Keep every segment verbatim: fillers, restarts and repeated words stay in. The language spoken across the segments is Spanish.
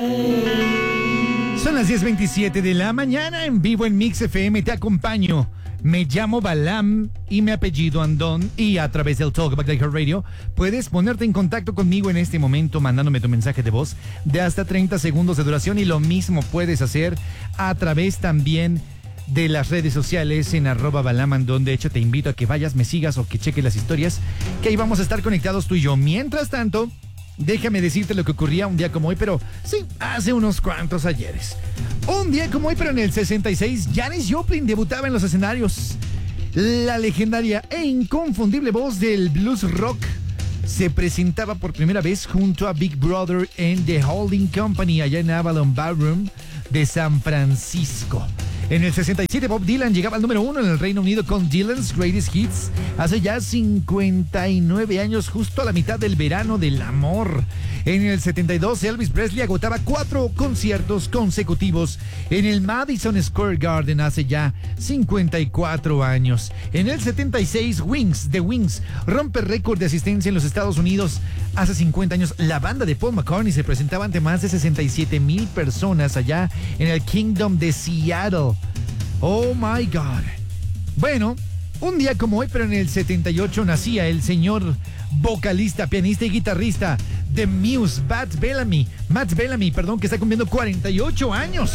Son las diez veintisiete de la mañana, en vivo en Mix F M. Te acompaño. Me llamo Balam y mi apellido Andón. Y a través del Talkback de Radio puedes ponerte en contacto conmigo en este momento mandándome tu mensaje de voz de hasta treinta segundos de duración. Y lo mismo puedes hacer a través también de las redes sociales en arroba balamandón. De hecho, te invito a que vayas, me sigas o que cheques las historias, que ahí vamos a estar conectados tú y yo. Mientras tanto, déjame decirte lo que ocurría un día como hoy, pero sí, hace unos cuantos ayeres. Un día como hoy, pero en el sesenta y seis, Janis Joplin debutaba en los escenarios. La legendaria e inconfundible voz del blues rock se presentaba por primera vez junto a Big Brother en The Holding Company, allá en Avalon Ballroom de San Francisco. En el sesenta y siete, Bob Dylan llegaba al número uno en el Reino Unido con Dylan's Greatest Hits. Hace ya cincuenta y nueve años, justo a la mitad del verano del amor. En el setenta y dos, Elvis Presley agotaba cuatro conciertos consecutivos en el Madison Square Garden hace ya cincuenta y cuatro años. En el setenta y seis, Wings, The Wings, rompe récord de asistencia en los Estados Unidos. Hace cincuenta años, la banda de Paul McCartney se presentaba ante más de sesenta y siete mil personas allá en el Kingdom de Seattle. Oh my God. Bueno, un día como hoy, pero en el setenta y ocho, nacía el señor vocalista, pianista y guitarrista de Muse, Matt Bellamy. Matt Bellamy, perdón, que está cumpliendo cuarenta y ocho años.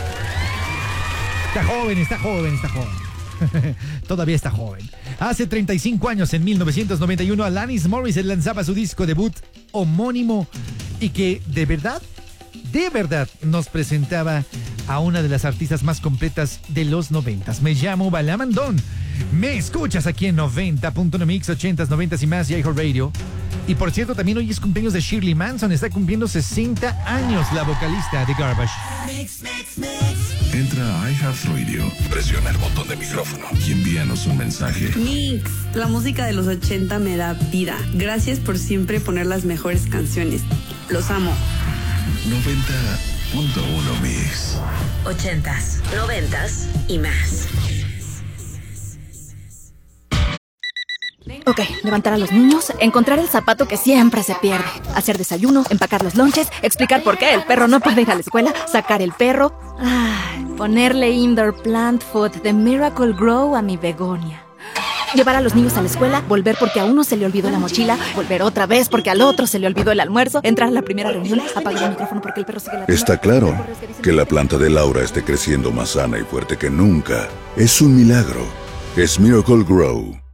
Está joven, está joven, está joven. Todavía está joven. Hace treinta y cinco años, en mil novecientos noventa y uno, Alanis Morissette lanzaba su disco debut homónimo y que de verdad, de verdad nos presentaba a una de las artistas más completas de los noventas. Me llamo Balamandón. Me escuchas aquí en noventa punto uno Mix, ochentas, noventas y más y iHeartRadio. Y por cierto, también hoy es cumpleaños de Shirley Manson. Está cumpliendo sesenta años, la vocalista de Garbage. Mix, mix, mix. Entra a iHeartRadio, presiona el botón de micrófono y envíanos un mensaje. Mix, la música de los ochenta me da vida. Gracias por siempre poner las mejores canciones. Los amo. noventa punto uno Mix. Ochentas, noventas y más. Ok, levantar a los niños, encontrar el zapato que siempre se pierde, hacer desayuno, empacar los lonches, explicar por qué el perro no puede ir a la escuela, sacar el perro, ay, ponerle indoor plant food de Miracle Grow a mi begonia. Llevar a los niños a la escuela, volver porque a uno se le olvidó la mochila, volver otra vez porque al otro se le olvidó el almuerzo, entrar a la primera reunión, apagar el micrófono porque el perro sigue la... Está claro que la planta de Laura esté creciendo más sana y fuerte que nunca. Es un milagro. Es Miracle Grow.